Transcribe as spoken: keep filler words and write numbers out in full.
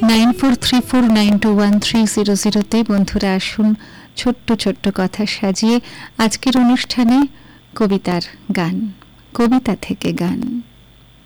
Nine four three four nine two one three zero জিরোতে বন্ধুরা আসুন ছোট্ট ছোট্ট কথা সাজিয়ে আজকের অনুষ্ঠানে কবিতার গান, কবিতা থেকে গান।